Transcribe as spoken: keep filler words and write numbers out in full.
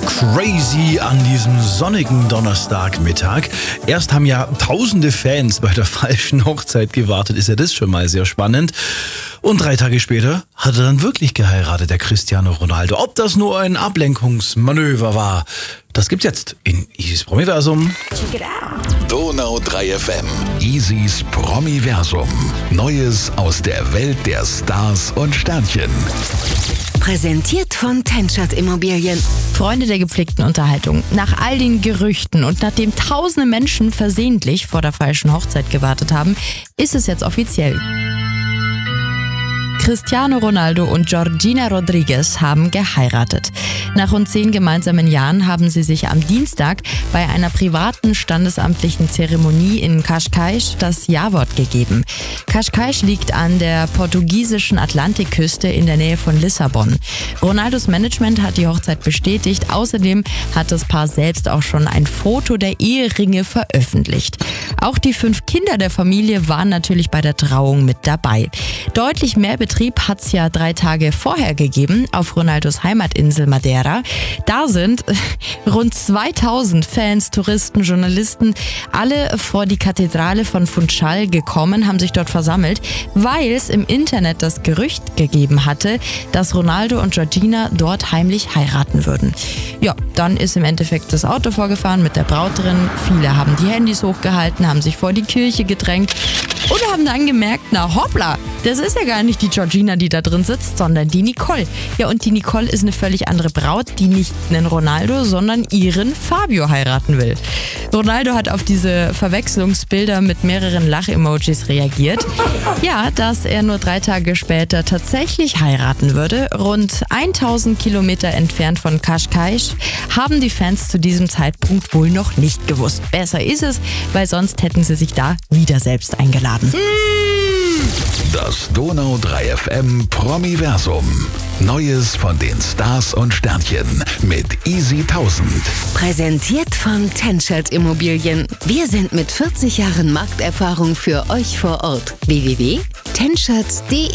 Crazy an diesem sonnigen Donnerstagmittag. Erst haben ja tausende Fans bei der falschen Hochzeit gewartet, ist ja das schon mal sehr spannend. Und drei Tage später hat er dann wirklich geheiratet, der Cristiano Ronaldo. Ob das nur ein Ablenkungsmanöver war, das gibt's jetzt in Isis Promiversum. Donau drei F M. Isis Promiversum. Neues aus der Welt der Stars und Sternchen. Präsentiert von Tenschert Immobilien. Freunde der gepflegten Unterhaltung. Nach all den Gerüchten und nachdem tausende Menschen versehentlich vor der falschen Hochzeit gewartet haben, ist es jetzt offiziell. Cristiano Ronaldo und Georgina Rodriguez haben geheiratet. Nach rund zehn gemeinsamen Jahren haben sie sich am Dienstag bei einer privaten standesamtlichen Zeremonie in Cascais das Ja-Wort gegeben. Cascais liegt an der portugiesischen Atlantikküste in der Nähe von Lissabon. Ronaldos Management hat die Hochzeit bestätigt. Außerdem hat das Paar selbst auch schon ein Foto der Eheringe veröffentlicht. Auch die fünf Kinder der Familie waren natürlich bei der Trauung mit dabei. Deutlich mehr Betrieb hat es ja drei Tage vorher gegeben auf Ronaldos Heimatinsel Madeira. Da sind rund zweitausend Fans, Touristen, Journalisten alle vor die Kathedrale von Funchal gekommen, haben sich dort versammelt, weil es im Internet das Gerücht gegeben hatte, dass Ronaldo und Georgina dort heimlich heiraten würden. Ja, dann ist im Endeffekt das Auto vorgefahren mit der Braut drin. Viele haben die Handys hochgehalten, haben sich vor die Kirche gedrängt und haben dann gemerkt, na hoppla, das ist ja gar nicht die Georgina, die da drin sitzt, sondern die Nicole. Ja, und die Nicole ist eine völlig andere Braut, die nicht einen Ronaldo, sondern ihren Fabio heiraten will. Ronaldo hat auf diese Verwechslungsbilder mit mehreren Lach-Emojis reagiert. Ja, dass er nur drei Tage später tatsächlich heiraten würde. Rund tausend Kilometer entfernt von Cascais haben die Fans zu diesem Zeitpunkt wohl noch nicht gewusst. Besser ist es, weil sonst hätten sie sich da wieder selbst eingeladen. Das Donau drei F M Promiversum. Neues von den Stars und Sternchen mit Easy tausend. Präsentiert von Tenschert Immobilien. Wir sind mit vierzig Jahren Markterfahrung für euch vor Ort. w w w punkt tenschert punkt de